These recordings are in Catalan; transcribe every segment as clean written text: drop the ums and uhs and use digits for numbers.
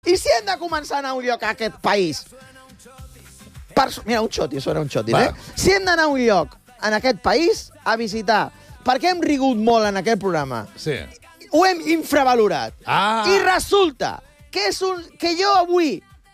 I si hem de començar a anar a un lloc a aquest país... Mira, un xotis, sona un xotis, Si hem d'anar a un lloc en aquest país a visitar, perquè hem rigut molt en aquest programa, ho hem infravalorat. I resulta que jo avui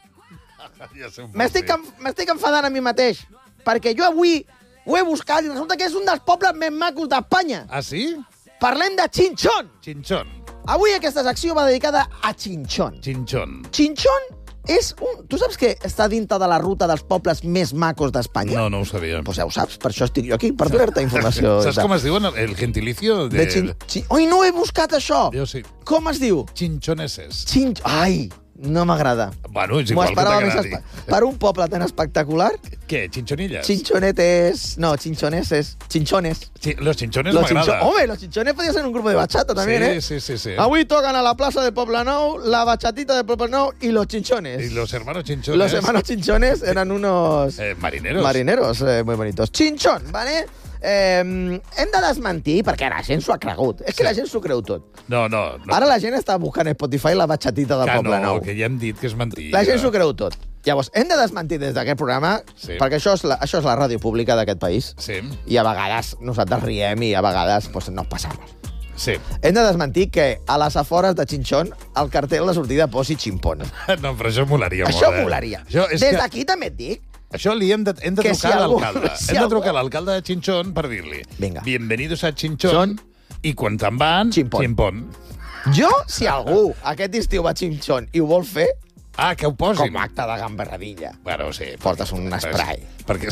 m'estic enfadant a mi mateix, perquè jo avui ho he buscat i resulta que és un dels pobles més macos d'Espanya. Ah, sí? Parlem de Chinchón. Chinchón. Avui aquesta secció va dedicada a Chinchón. Chinchón. Chinchón és un... Tu saps que està dintre de la ruta dels pobles més macos d'Espanya? No, no ho sabia. Doncs ja ho saps, per això estic jo aquí, per donar-te informació. Saps com es diuen el gentilicio de... Oi, no he buscat això! Jo sí. Com es diu? Chinchoneses. Ai, no m'agrada. Bueno, és igual que t'agradi. Per un poble tan espectacular... Què, chinchonillas? Chinchonetes... No, chinchoneses. Chinchones. Los chinchones m'agrada. Home, los chinchones podria ser un grupo de bachata, también, ¿eh? Sí. Avui tocan a la plaza de Poblenou, la bachatita de Poblenou y los chinchones. Y los hermanos chinchones. Los hermanos chinchones eran unos... marineros. Marineros, muy bonitos. Chinchón, ¿vale? Hem de desmentir, perquè la gent s'ho ha cregut. És que la gent s'ho creu tot. No. Ara la gent està buscant a Spotify la bachatita del Poblenou. Que ja hem dit que és mentida. La gent s'ho creu tot. Llavors, hem de desmentir des d'aquest programa, perquè això és la ràdio pública d'aquest país, i a vegades nosaltres riem i a vegades nos passamos. Sí. Hem de desmentir que a les afores de Chinchón el cartell de sortida posi Chimpón. No, però això molaria molt. Això molaria. Des d'aquí també et dic... Això hem de trucar a l'alcalde. Hem de trucar a l'alcalde de Chinchón per dir-li bienvenidos a Chinchón i quan te'n van, Chimpón. Jo, si algú aquest estiu va a Chinchón i ho vol fer... que ho posin. Com a acte de gamberradilla. Bueno, sí. Portes un spray. Perquè...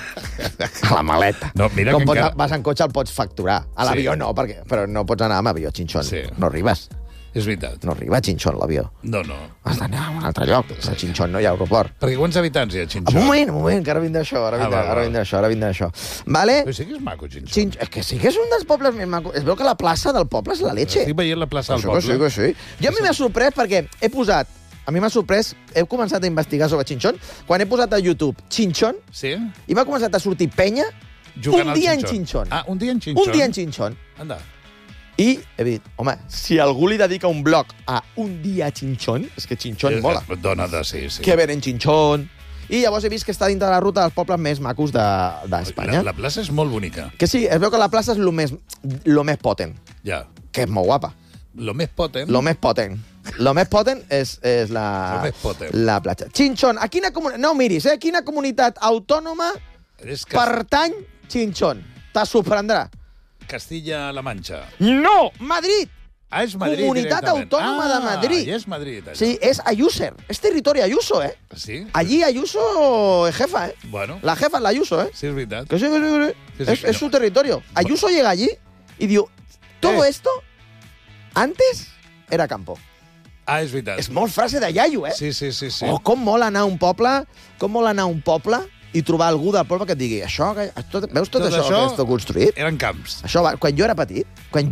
A la maleta. No, mira com vas en cotxe el pots facturar. A l'avió no, però no pots anar amb avió a Chinchón. No arribes. És veritat. No arriba a Chinchón, l'avió. No. Has d'anar a un altre lloc. A Chinchón no hi ha aeroport. Perquè quants habitants hi ha a Chinchón? Un moment, que ara vindrà això. Ara vindrà això. Vale? Però sí que és maco, Chinchón. És que sí que és un dels pobles més macos. Es veu que la plaça del poble és la leche. Estic veient la plaça del poble. Que sí. Jo a mi m'ha sorprès perquè he posat... A mi m'ha sorprès, he començat a investigar sobre Chinchón, quan he posat a YouTube Chinchón, i m'ha començat a sortir penya un dia en Chinchón. Ah, un dia en Chinchón? Un dia en Chinchón. Anda. I he dit, home, si algú li dedica un blog a un dia a Chinchón, és que Chinchón mola. Dona de sí. Que ver en Chinchón. I llavors he vist que està dintre de la ruta dels pobles més macos d'Espanya. La plaça és molt bonica. Que sí, es veu que la plaça és lo més potent. Ja. Que és molt guapa. Lo més potent? Lo més potent. Lo més potent és la platja. Chinchón, a quina comunitat... No miris, quina comunitat autònoma pertany Chinchón? Te sorprendrà. Castilla-La Manxa. No! Madrid! Ah, és Madrid Comunitat Autònoma de Madrid. Ja és Madrid, allò. Sí, és Ayuso. És territori Ayuso, Sí? Allí Ayuso es jefa, Bueno. La jefa es la Ayuso, Sí, es verdad. Que sí. Es su territorio. Ayuso llega allí y diu, todo esto antes era campo. Ah, és veritat. És molt frase de iaio, Sí. Oh, com mola anar a un poble, i trobar algú del poble que et digui veus tot això que està construït? Eren camps. Això, quan jo era petit,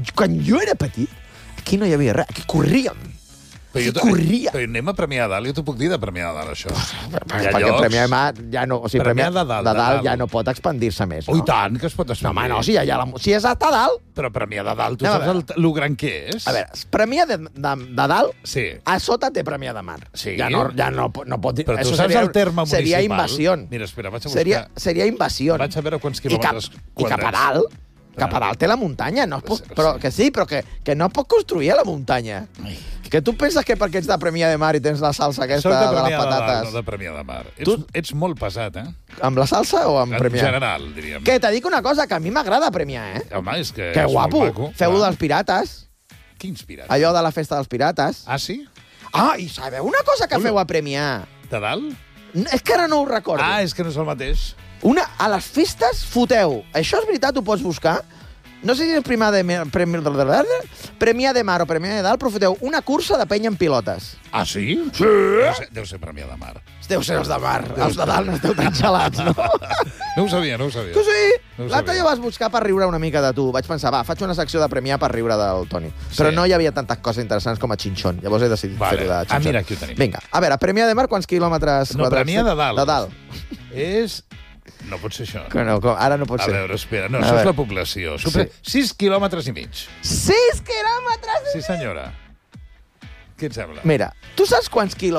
aquí no hi havia res, aquí corríem. Però anem a Premià de Dalt, jo t'ho puc dir de Premià de Dalt, això. Perquè Premià de Dalt ja no... O sigui, Premià de Dalt ja no pot expandir-se més, no? I tant, que es pot expandir. No, home, no, si és a dalt... Però Premià de Dalt, tu saps lo gran que és? A veure, Premià de Dalt, sí. A sota té Premià de Mar. Sí. Ja no pot dir... Però tu saps el terme municipal? Seria invasió. Mira, espera, vaig a buscar... Seria invasió. Vaig a veure quants quilòmetres quadrats. I cap a dalt té la muntanya. Però que no es pot construir a la muntanya. Que tu penses que perquè ets de Premià de Mar i tens la salsa aquesta de les patates... No de Premià de Mar. Ets molt pesat, Amb la salsa o amb Premià? En general, diríem. Que t'he dit una cosa, que a mi m'agrada Premià, Home, és que... Que guapo. Feu-ho dels pirates. Quins pirates? Allò de la festa dels pirates. Ah, sí? Ah, i sabeu una cosa que feu a Premià? De dalt? És que ara no ho recordo. Ah, és que no és el mateix. A les festes foteu. Això és veritat, ho pots buscar. No sé si és Premià de Mar o Premià de Dalt, però foteu una cursa de penya en pilotes. Ah, sí? Sí. Deu ser Premià de Mar. Deu ser els de Mar. Els de Dalt no esteu tan gelats, no? No ho sabia. Que sí? L'altre dia vas buscar per riure una mica de tu. Vaig pensar, faig una secció de Premià per riure del Toni. Però no hi havia tantes coses interessants com a Chinchón. Llavors he decidit fer-ho de Chinchón. Mira, aquí ho tenim. Vinga, a veure, Premià de Mar, quants quilòmetres? No, Premià de Dalt. De Dalt. És... No pot ser això. Que no, ara no pot ser. A veure, espera. No, això és la població. 6 quilòmetres i mig. 6 quilòmetres i mig? Sí, senyora. Què et sembla? Mira, tu saps quants quilòmetres